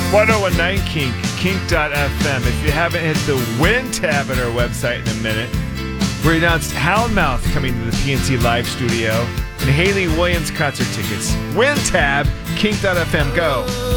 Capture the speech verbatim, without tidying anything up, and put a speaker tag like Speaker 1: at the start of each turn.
Speaker 1: ten nineteen Kink, kink dot f m. If you haven't hit the Win tab on our website in a minute, we announced Houndmouth coming to the P N C Live Studio and Haley Williams concert tickets. Win tab, kink dot f m. Go.